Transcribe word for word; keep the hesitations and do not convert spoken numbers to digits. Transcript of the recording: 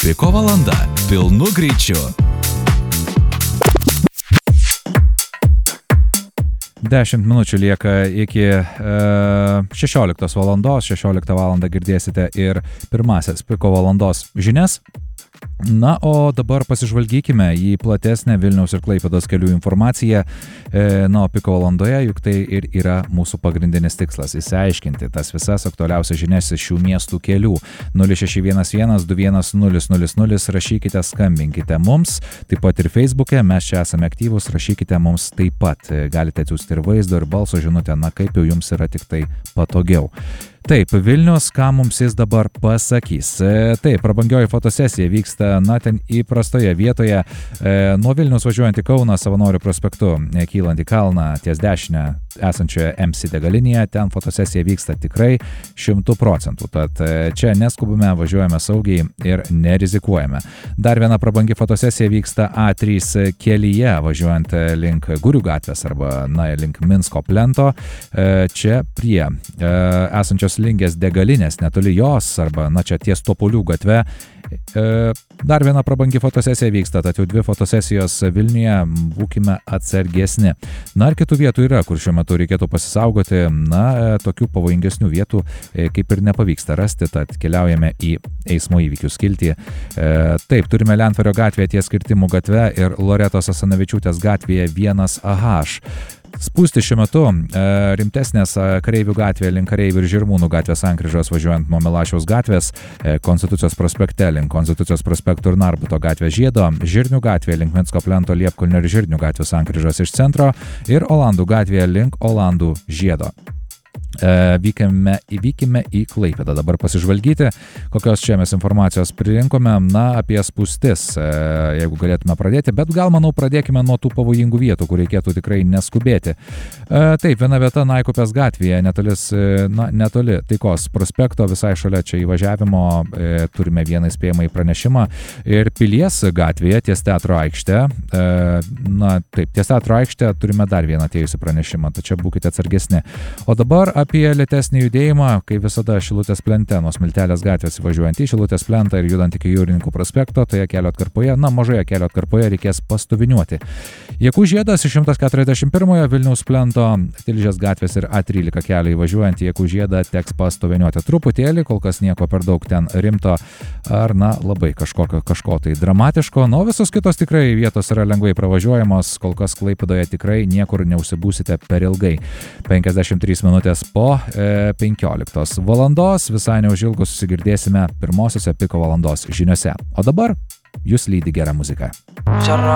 Piko valanda pilnu greičiu. Dešimt minučių lieka iki e, šešioliktos valandos. šešioliktą valandą girdėsite ir pirmasias Piko valandos žinias. Na, o dabar pasižvalgykime į platesnę Vilniaus ir Klaipėdos kelių informaciją. E, na, o Piko valandoje juk tai ir yra mūsų pagrindinis tikslas – išsiaiškinti tas visas aktualiausias žinias iš šių miestų kelių. nulis šeši vienas vienas du vienas nulis nulis nulis, rašykite, skambinkite mums, taip pat ir Facebook'e, mes čia esame aktyvūs, rašykite mums taip pat. Galite atsiųsti ir vaizdo, ir balso žinutę, na kaip jau jums yra tik tai patogiau. Taip, Vilnius, ką mums jis dabar pasakys. E, taip, prabangioji fotosesija vyksta, na, ten įprastoje vietoje, e, nuo Vilnius važiuojant į Kauną Savanorių prospektu, e, kylant į kalną ties dešinę esančioje M C degalinėje, ten fotosesija vyksta tikrai šimtų procentų. Tad e, čia neskubame, važiuojame saugiai ir nerizikuojame. Dar viena prabangi fotosesija vyksta A trys kelyje, važiuojant link Gurių gatvės arba, na, link Minsko plento. E, čia prie e, esančios Lingės degalinės, netoli jos, arba, na, čia ties Topolių gatve. E, dar viena prabangi fotosesija vyksta, tad jau dvi fotosesijos Vilniuje, būkime atsargesni. Na, ir kitų vietų yra, kur šiuo metu reikėtų pasisaugoti, na, tokių pavojingesnių vietų e, kaip ir nepavyksta rasti, tad keliaujame į eismo įvykių skiltį. E, taip, turime Lentvario gatvėje ties Kirtimų gatve ir Loretos Asanavičiūtės gatvėje vienas A H. Spūsti šiuo metu e, rimtesnės Kareivių gatvėje link Kareivių ir Žirmūnų gatvės sankryžos važiuojant nuo Milašiaus gatvės, e, Konstitucijos prospekte link Konstitucijos prospekto ir Narbuto gatvės žiedo, Žirnių gatvėje link Minsko plento, Liepkalnio ir Žirnių gatvės sankryžos iš centro ir Olandų gatvėje link Olandų žiedo. E, vykime, įvykime į Klaipėdą dabar pasižvalgyti, kokios čia mes informacijos pririnkome, na, apie spūstis, e, jeigu galėtume pradėti, bet gal, manau, pradėkime nuo tų pavojingų vietų, kur reikėtų tikrai neskubėti. E, taip, viena vieta Naikupės gatvėje, netolis, na, netoli Taikos prospekto, visai šalia čia įvažiavimo, e, turime vieną įspėjamą pranešimą ir Pilies gatvėje ties Teatro aikšte, e, na, taip, ties Teatro aikšte turime dar vieną atėjusį pranešimą, tačiau būkite atsargesni. O dabar apie lėtesnį judėjimą, kai visada Šilutės plente nuo Smiltelės gatvės įvažiuojant į Šilutės plentą ir judant iki Jūrininkų prospekto, toje kelio atkarpoje, na, mažoje kelio atkarpoje reikės pastuviniuoti. Jakų žiedas iš šimtas keturiasdešimt pirmojo Vilniaus plento, Tilžės gatvės ir A trylika kelio įvažiuojant į Jakų žiedą teks pastuviniuoti truputėlį, kol kas nieko per daug ten rimto ar, na, labai kažkokio, kažko tai dramatiško, nuo visos kitos tikrai vietos yra lengvai pravažiuojamos, kol kas Klaipėdoje tikrai niekur neužsibūsite per ilgai. penkiasdešimt trys minutės po e, penkioliktos valandos, visai neužilgo susigirdėsime pirmosiose Piko valandos žiniose. O dabar jūs lydi gera muzika.